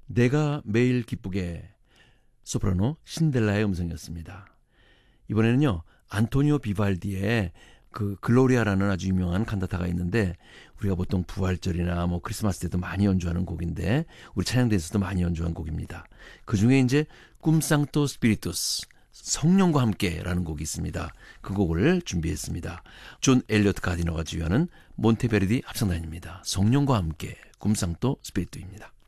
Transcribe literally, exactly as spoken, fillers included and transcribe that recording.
내가 매일 기쁘게, 소프라노 신델라의 음성이었습니다. 이번에는요, 안토니오 비발디의 그 글로리아라는 아주 유명한 칸타타가 있는데, 우리가 보통 부활절이나 뭐 크리스마스 때도 많이 연주하는 곡인데, 우리 찬양대에서도 많이 연주한 곡입니다. 그 중에 이제 꿈상토 스피리투스, 성령과 함께라는 곡이 있습니다. 그 곡을 준비했습니다. 존 엘리어트 가디너가 지휘하는 몬테베르디 합성단입니다. 성령과 함께, 꿈상토 스피리투입니다.